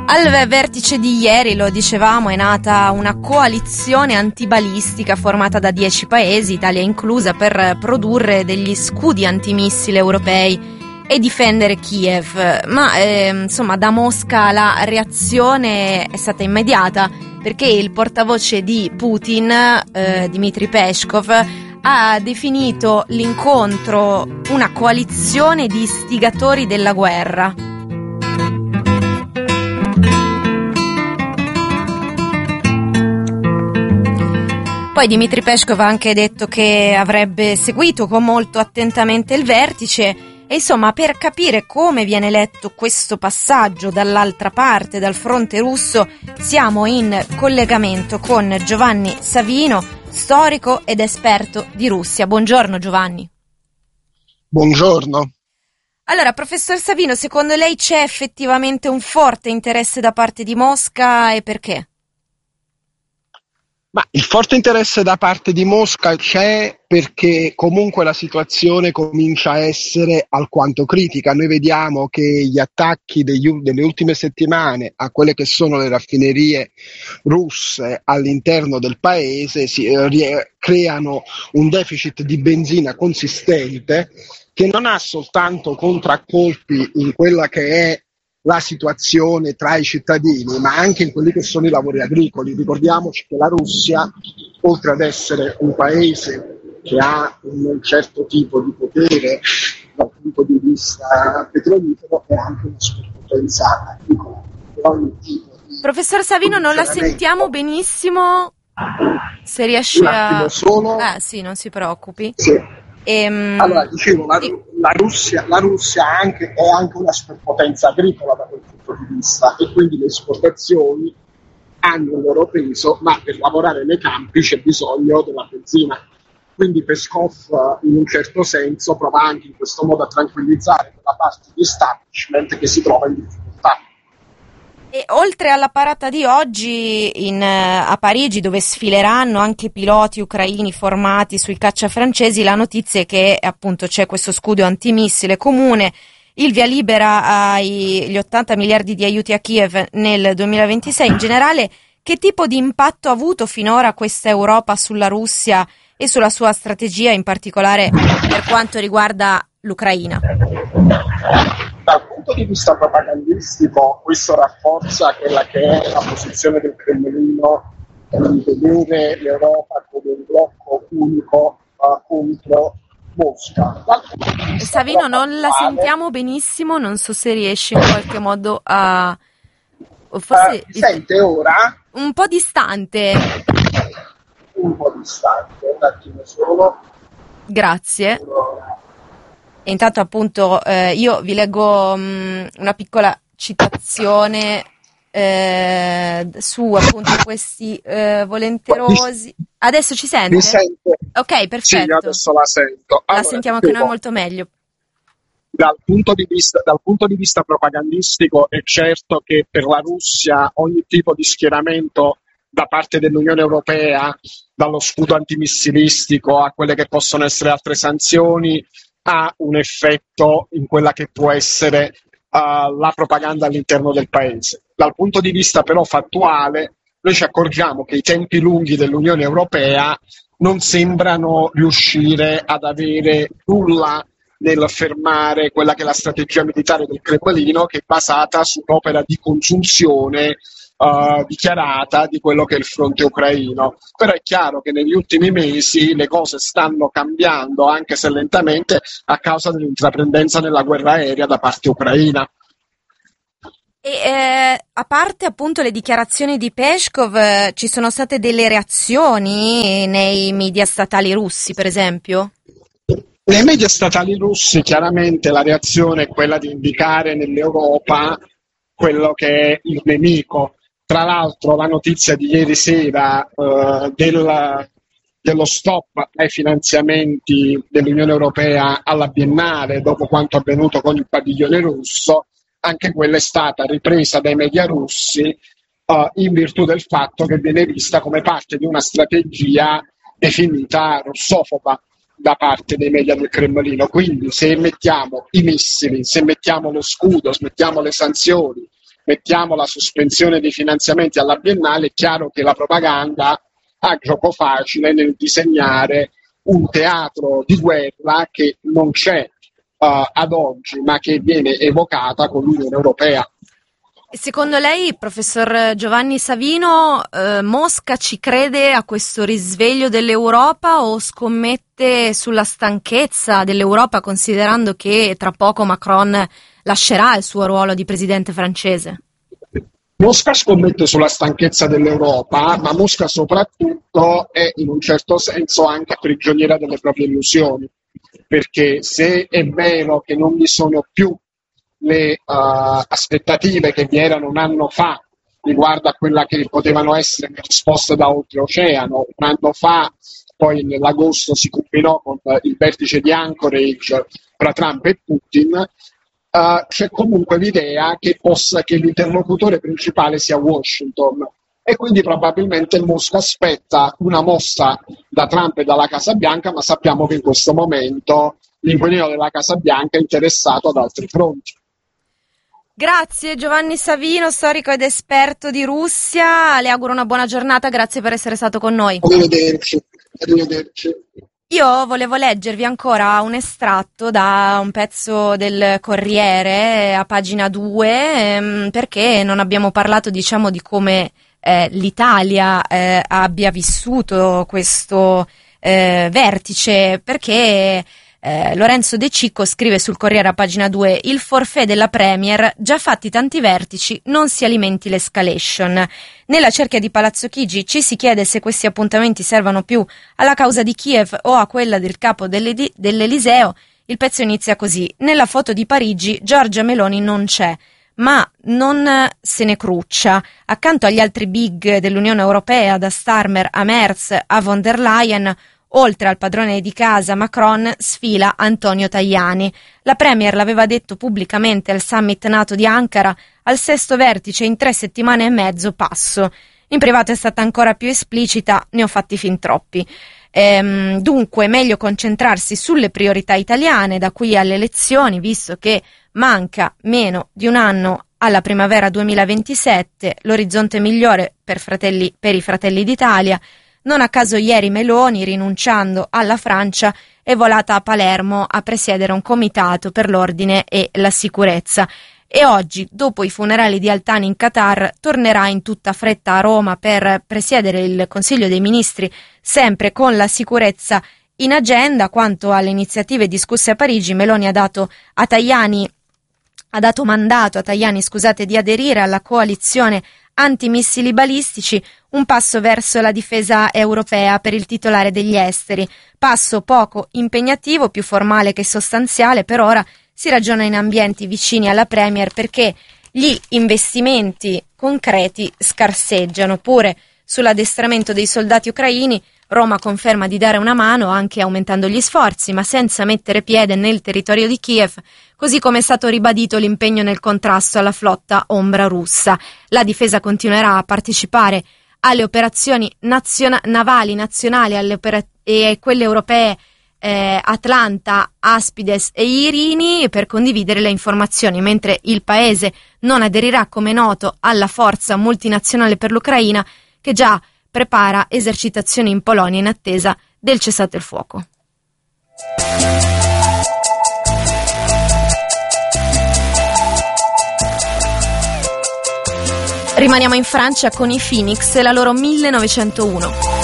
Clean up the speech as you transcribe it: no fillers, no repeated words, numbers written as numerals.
Al vertice di ieri, lo dicevamo, è nata una coalizione antibalistica formata da 10 paesi, Italia inclusa, per produrre degli scudi antimissile europei e difendere Kiev. Ma insomma, da Mosca la reazione è stata immediata, perché il portavoce di Putin, Dmitry Peskov, ha definito l'incontro una coalizione di istigatori della guerra. Poi Dmitry Peskov ha anche detto che avrebbe seguito con molto attentamente il vertice e insomma, per capire come viene letto questo passaggio dall'altra parte, dal fronte russo, siamo in collegamento con Giovanni Savino, storico ed esperto di Russia. Buongiorno Giovanni. Buongiorno. Allora, professor Savino, secondo lei c'è effettivamente un forte interesse da parte di Mosca e perché? Ma il forte interesse da parte di Mosca c'è perché comunque la situazione comincia a essere alquanto critica. Noi vediamo che gli attacchi delle ultime settimane a quelle che sono le raffinerie russe all'interno del paese creano un deficit di benzina consistente che non ha soltanto contraccolpi in quella che è la situazione tra i cittadini, ma anche in quelli che sono i lavori agricoli. Ricordiamoci che la Russia, oltre ad essere un paese che ha un certo tipo di potere dal punto di vista petrolifero, è anche una superpotenza agricola. Professor Savino, non la sentiamo benissimo. Se riesce un attimo solo. Sì, non si preoccupi. Sì. Allora, dicevo, la Russia è anche una superpotenza agricola da quel punto di vista, e quindi le esportazioni hanno il loro peso, ma per lavorare nei campi c'è bisogno della benzina. Quindi Peskov in un certo senso prova anche in questo modo a tranquillizzare quella parte di establishment che si trova in difficoltà. E oltre alla parata di oggi a Parigi, dove sfileranno anche piloti ucraini formati sui caccia francesi, la notizia è che appunto c'è questo scudo antimissile comune, il via libera agli 80 miliardi di aiuti a Kiev nel 2026. In generale, che tipo di impatto ha avuto finora questa Europa sulla Russia e sulla sua strategia, in particolare per quanto riguarda l'Ucraina? Dal punto di vista propagandistico, questo rafforza quella che è la posizione del Cremlino di vedere l'Europa come un blocco unico contro Mosca. Savino, non la sentiamo benissimo, non so se riesci in qualche modo a... Forse sente ora? Un po' distante. Un attimo solo. Grazie. E intanto appunto io vi leggo una piccola citazione su appunto questi volenterosi. Adesso ci sente? Mi sente? Ok, perfetto. Sì, adesso la sento. Allora, la sentiamo anche noi molto meglio. Dal punto di vista propagandistico è certo che per la Russia ogni tipo di schieramento da parte dell'Unione Europea, dallo scudo antimissilistico a quelle che possono essere altre sanzioni, ha un effetto in quella che può essere la propaganda all'interno del paese. Dal punto di vista però fattuale, noi ci accorgiamo che i tempi lunghi dell'Unione Europea non sembrano riuscire ad avere nulla nel fermare quella che è la strategia militare del Cremlino, che è basata su un'opera di congiunzione dichiarata di quello che è il fronte ucraino. Però è chiaro che negli ultimi mesi le cose stanno cambiando, anche se lentamente, a causa dell'intraprendenza nella guerra aerea da parte ucraina. E a parte appunto le dichiarazioni di Peskov, ci sono state delle reazioni nei media statali russi, per esempio? Nei media statali russi chiaramente la reazione è quella di indicare nell'Europa quello che è il nemico. Tra l'altro la notizia di ieri sera dello stop ai finanziamenti dell'Unione Europea alla Biennale, dopo quanto avvenuto con il padiglione russo, anche quella è stata ripresa dai media russi in virtù del fatto che viene vista come parte di una strategia definita russofoba da parte dei media del Cremlino. Quindi se mettiamo i missili, se mettiamo lo scudo, se mettiamo le sanzioni mettiamo la sospensione dei finanziamenti alla Biennale, è chiaro che la propaganda ha gioco facile nel disegnare un teatro di guerra che non c'è ad oggi, ma che viene evocata con l'Unione Europea. Secondo lei, professor Giovanni Savino, Mosca ci crede a questo risveglio dell'Europa o scommette sulla stanchezza dell'Europa, considerando che tra poco Macron lascerà il suo ruolo di presidente francese? Mosca scommette sulla stanchezza dell'Europa, ma Mosca soprattutto è in un certo senso anche prigioniera delle proprie illusioni, perché se è vero che non vi sono più le aspettative che vi erano un anno fa riguardo a quella che potevano essere le risposte da oltreoceano, un anno fa poi nell'agosto si culminò con il vertice di Anchorage tra Trump e Putin, c'è comunque l'idea che l'interlocutore principale sia Washington, e quindi probabilmente Mosca aspetta una mossa da Trump e dalla Casa Bianca, ma sappiamo che in questo momento l'inquilino della Casa Bianca è interessato ad altri fronti. Grazie Giovanni Savino, storico ed esperto di Russia, le auguro una buona giornata, grazie per essere stato con noi. Arrivederci. Io volevo leggervi ancora un estratto da un pezzo del Corriere a pagina 2, perché non abbiamo parlato, diciamo, di come l'Italia abbia vissuto questo vertice, perché Lorenzo De Cicco scrive sul Corriere a pagina 2: il forfait della Premier, già fatti tanti vertici, non si alimenti l'escalation. Nella cerchia di Palazzo Chigi ci si chiede se questi appuntamenti servano più alla causa di Kiev o a quella del capo dell'Eliseo. Il pezzo inizia così: nella foto di Parigi Giorgia Meloni non c'è, ma non se ne cruccia. Accanto agli altri big dell'Unione Europea, da Starmer a Merz a von der Leyen, oltre al padrone di casa Macron, sfila Antonio Tajani. La Premier l'aveva detto pubblicamente al summit NATO di Ankara: al sesto vertice in 3 settimane e mezzo passo. In privato è stata ancora più esplicita: ne ho fatti fin troppi. Dunque meglio concentrarsi sulle priorità italiane da qui alle elezioni, visto che manca meno di un anno alla primavera 2027, l'orizzonte migliore per i Fratelli d'Italia. Non a caso ieri Meloni, rinunciando alla Francia, è volata a Palermo a presiedere un comitato per l'ordine e la sicurezza. E oggi, dopo i funerali di Altani in Qatar, tornerà in tutta fretta a Roma per presiedere il Consiglio dei Ministri, sempre con la sicurezza in agenda. Quanto alle iniziative discusse a Parigi, Meloni ha dato mandato a Tajani, di aderire alla coalizione antimissili balistici, un passo verso la difesa europea per il titolare degli esteri. Passo poco impegnativo, più formale che sostanziale. Per ora si ragiona in ambienti vicini alla Premier, perché gli investimenti concreti scarseggiano. Pure sull'addestramento dei soldati ucraini Roma conferma di dare una mano, anche aumentando gli sforzi, ma senza mettere piede nel territorio di Kiev, così come è stato ribadito l'impegno nel contrasto alla flotta ombra russa. La difesa continuerà a partecipare alle operazioni navali nazionali e quelle europee, Atlanta, Aspides e Irini, per condividere le informazioni, mentre il paese non aderirà, come noto, alla forza multinazionale per l'Ucraina, che già prepara esercitazioni in Polonia in attesa del cessate il fuoco. Rimaniamo in Francia con i Phoenix e la loro 1901.